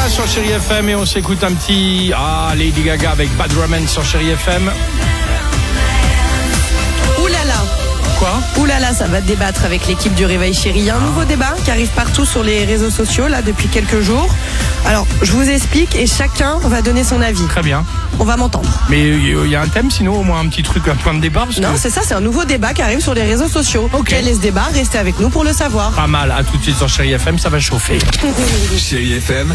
Gaga sur Chérie FM et on s'écoute un petit Lady Gaga avec Bad Romance sur Chérie FM. Ouh là là. Quoi ? Ouh là là, ça va débattre avec l'équipe du Réveil Chérie. Il y a un nouveau débat qui arrive partout sur les réseaux sociaux là depuis quelques jours. Alors, je vous explique et chacun va donner son avis. Très bien. On va m'entendre. Mais il y a un thème sinon, au moins un petit truc, un point de départ parce Non, que... c'est ça, c'est un nouveau débat qui arrive sur les réseaux sociaux. Ok. Quel est ce débat ? Restez avec nous pour le savoir. Pas mal, à tout de suite sur Chérie FM, ça va chauffer. Chérie FM,